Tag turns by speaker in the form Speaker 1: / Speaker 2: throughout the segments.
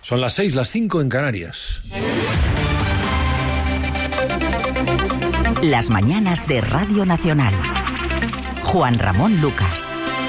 Speaker 1: Son las 6, las 5 en Canarias.
Speaker 2: Las mañanas de Radio Nacional. Juan Ramón Lucas.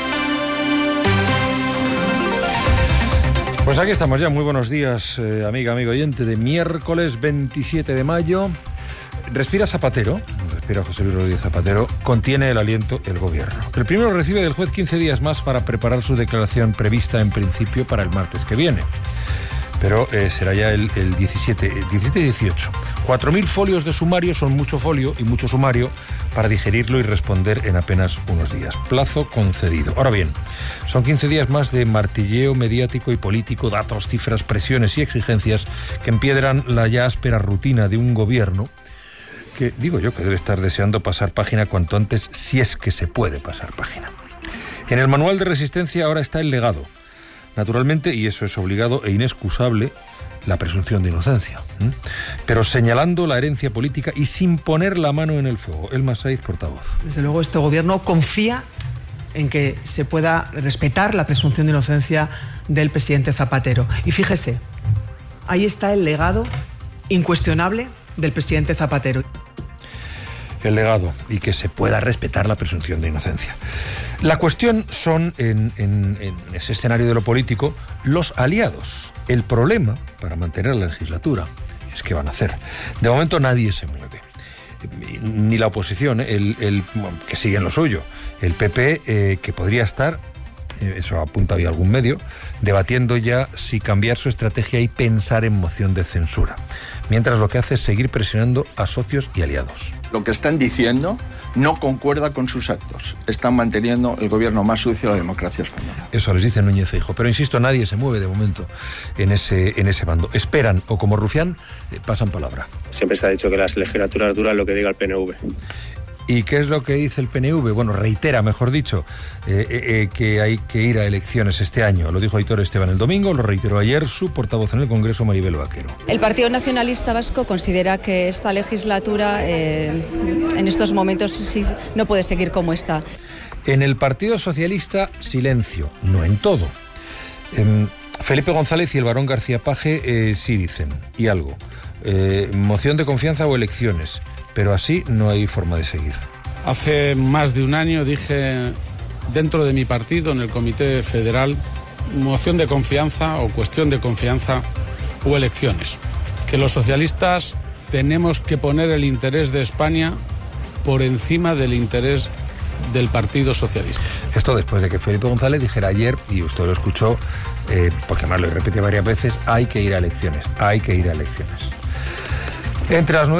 Speaker 1: Pues aquí estamos ya. Muy buenos días, amiga, amigo oyente, de miércoles 27 de mayo. Respira Zapatero, respira José Luis Rodríguez Zapatero, contiene el aliento el gobierno. El primero recibe del juez 15 días más para preparar su declaración prevista en principio para el martes que viene. Pero será ya el 17 y 18. 4.000 folios de sumario son mucho folio y mucho sumario para digerirlo y responder en apenas unos días. Plazo concedido. Ahora bien, son 15 días más de martilleo mediático y político, datos, cifras, presiones y exigencias que empiedran la ya áspera rutina de un gobierno que, digo yo, que debe estar deseando pasar página cuanto antes, si es que se puede pasar página. En el manual de resistencia ahora está el legado. Naturalmente, y eso es obligado e inexcusable, la presunción de inocencia. Pero señalando la herencia política y sin poner la mano en el fuego. Elma Saiz, portavoz.
Speaker 3: Desde luego, este gobierno confía en que se pueda respetar la presunción de inocencia del presidente Zapatero. Y fíjese, ahí está el legado incuestionable del presidente Zapatero.
Speaker 1: El legado, y que se pueda respetar la presunción de inocencia. La cuestión son, en ese escenario de lo político, los aliados. El problema, para mantener la legislatura, es qué van a hacer. De momento nadie se mueve. Ni la oposición, que sigue en lo suyo. El PP, que podría estar, eso apunta hoy algún medio, debatiendo ya si cambiar su estrategia y pensar en moción de censura. Mientras lo que hace es seguir presionando a socios y aliados.
Speaker 4: Lo que están diciendo no concuerda con sus actos. Están manteniendo el gobierno más sucio de la democracia española.
Speaker 1: Eso les dice Núñez Feijóo. Pero insisto, nadie se mueve de momento en ese bando. Esperan, o como Rufián, pasan palabra.
Speaker 5: Siempre se ha dicho que las legislaturas duran lo que diga el PNV.
Speaker 1: ¿Y qué es lo que dice el PNV? Bueno, reitera, mejor dicho, que hay que ir a elecciones este año. Lo dijo Aitor Esteban el domingo, lo reiteró ayer su portavoz en el Congreso, Maribel Vaquero.
Speaker 6: El Partido Nacionalista Vasco considera que esta legislatura, en estos momentos, sí, no puede seguir como está.
Speaker 1: En el Partido Socialista, silencio, no en todo. Felipe González y el barón García Page sí dicen, y algo. Moción de confianza o elecciones. Pero así no hay forma de seguir.
Speaker 7: Hace más de un año dije dentro de mi partido, en el Comité Federal, moción de confianza o cuestión de confianza o elecciones. Que los socialistas tenemos que poner el interés de España por encima del interés del Partido Socialista.
Speaker 1: Esto después de que Felipe González dijera ayer, y usted lo escuchó, porque además lo repetí varias veces, hay que ir a elecciones, hay que ir a elecciones. Entre las 9